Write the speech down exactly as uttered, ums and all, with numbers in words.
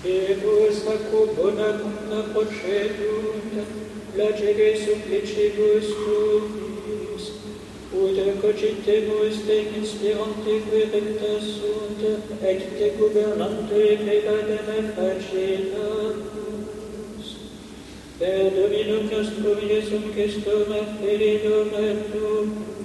et vos sacro bonacum procedunt, flagelle supplicibus tuis, ut cogitemus te inspirante qui recta sunt, et te gubernante pecadem facilamus. Per Dominum nostrum Iesum Christum, Filii Domum,